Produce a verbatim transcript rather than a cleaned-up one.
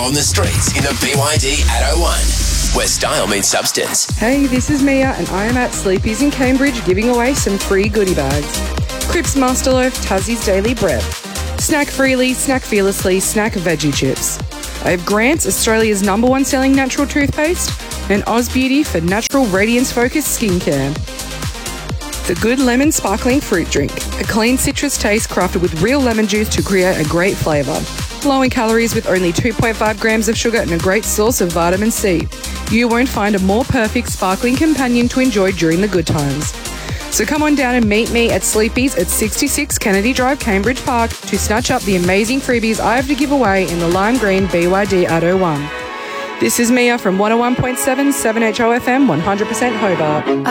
on the streets in the B Y D at oh one, where style meets substance. Hey, this is Mia and I am at Sleepy's in Cambridge giving away some free goodie bags. Cripps Master Loaf, Tassie's Daily Bread. Snack freely, snack fearlessly, snack veggie chips. I have Grant's, Australia's number one selling natural toothpaste, and Oz Beauty for natural radiance-focused skincare. The Good Lemon Sparkling Fruit Drink, a clean citrus taste crafted with real lemon juice to create a great flavour. Low in calories with only two point five grams of sugar and a great source of vitamin C. You won't find a more perfect sparkling companion to enjoy during the good times. So come on down and meet me at Sleepy's at sixty-six Kennedy Drive, Cambridge Park to snatch up the amazing freebies I have to give away in the lime green B Y D at oh one. This is Mia from one oh one point seven seven H O F M one hundred percent Hobart.